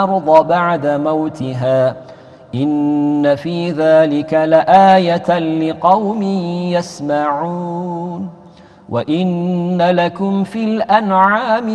الأرض بعد موتها إن في ذلك لآية لقوم يسمعون وإن لكم في الأنعام